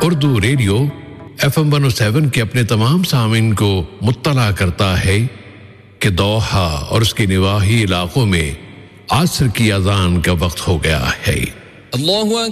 Urdu radio FM 107 के अपने तमाम सामीन को मुत्तला करता है कि दोहा और उसके निवाही इलाकों में आसर की अज़ान का वक्त हो गया है।